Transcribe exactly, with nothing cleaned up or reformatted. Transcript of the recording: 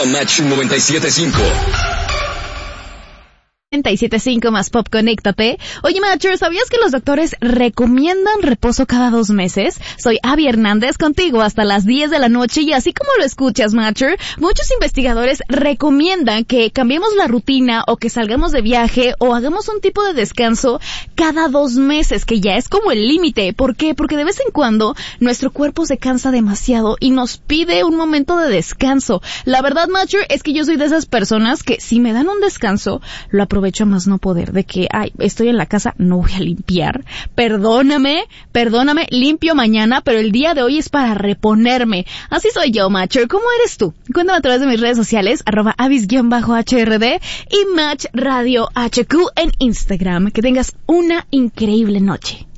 a Match noventa y siete punto cinco. noventa y siete punto cinco más Pop, conéctate. Oye, Matcher, ¿sabías que los doctores recomiendan reposo cada dos meses? Soy Abby Hernández, contigo hasta las diez de la noche, y así como lo escuchas, Matcher, muchos investigadores recomiendan que cambiemos la rutina o que salgamos de viaje o hagamos un tipo de descanso cada dos meses, que ya es como el límite. ¿Por qué? Porque de vez en cuando nuestro cuerpo se cansa demasiado y nos pide un momento de descanso. La verdad, Matcher, es que yo soy de esas personas que si me dan un descanso, lo aprovecho a más no poder, de que, ay, estoy en la casa, no voy a limpiar, perdóname, perdóname, limpio mañana, pero el día de hoy es para reponerme. Así soy yo, Matcher. ¿Cómo eres tú? Cuéntame a través de mis redes sociales, arroba avis-H R D y Match Radio H Q en Instagram. Que tengas una increíble noche.